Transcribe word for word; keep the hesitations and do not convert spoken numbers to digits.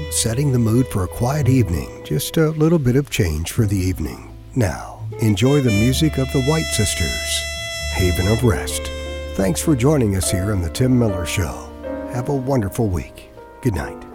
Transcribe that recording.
setting the mood for a quiet evening, just a little bit of change for the evening. Now, enjoy the music of the White Sisters, Haven of Rest. Thanks for joining us here on The Tim Miller Show. Have a wonderful week. Good night.